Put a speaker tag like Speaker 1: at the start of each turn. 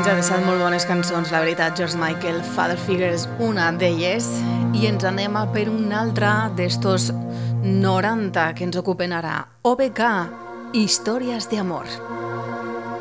Speaker 1: Ens ha deixat molt bones cançons, la veritat, George Michael. Father Figure és una d'elles. I ens anem a per una altra d'estos 90 que ens ocupen ara. OBK, Històries d'amor.